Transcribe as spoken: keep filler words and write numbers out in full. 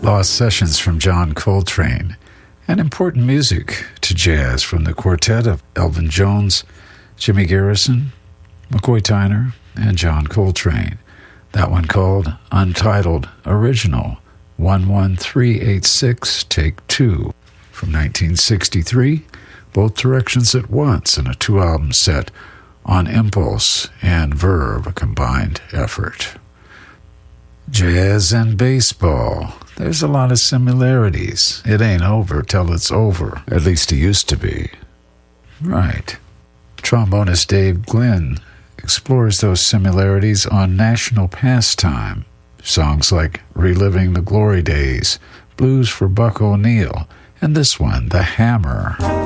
Lost Sessions from John Coltrane, and important music to jazz from the quartet of Elvin Jones, Jimmy Garrison, McCoy Tyner, and John Coltrane. That one called Untitled Original one one three eight six Take Two from nineteen sixty-three, both directions at once in a two-album set on Impulse and Verve, a combined effort. Jazz and baseball. There's a lot of similarities. It ain't over till it's over. At least it used to be. Right. Trombonist Dave Glynn explores those similarities on National Pastime. Songs like Reliving the Glory Days, Blues for Buck O'Neill, and this one, The Hammer.